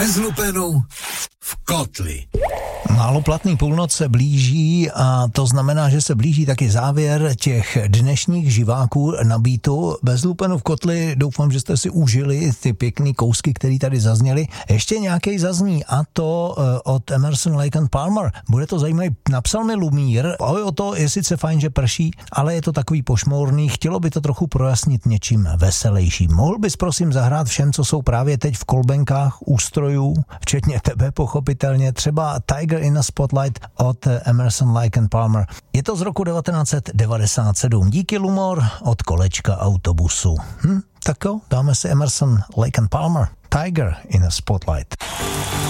Bez lupenu v kotli. Málo platný půlnoc se blíží a to znamená, že se blíží taky závěr těch dnešních živáků na beatu. Bez lupenu v kotli doufám, že jste si užili ty pěkný kousky, které tady zazněly. Ještě nějaký zazní a to od Emerson, Lake and Palmer. Bude to zajímavý. Napsal mi Lumír, ahoj o to, je sice fajn, že prší, ale je to takový pošmourný. Chtělo by to trochu projasnit něčím veselějším. Mohl bys prosím zahrát všem, co jsou právě teď v kolbenkách ústrojů, včetně tebe pochopitelně, třeba Tiger in a Spotlight od Emerson, Lake and Palmer. Je to z roku 1997. Díky Lumor od kolečka autobusu. Tak jo, dáme si Emerson, Lake and Palmer. Tiger in a Spotlight.